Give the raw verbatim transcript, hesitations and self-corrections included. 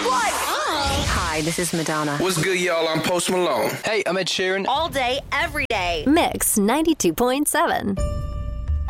What? Hi, this is Madonna. What's good, y'all? I'm Post Malone. Hey, I'm Ed Sheeran. All day, every day. Mix ninety-two point seven.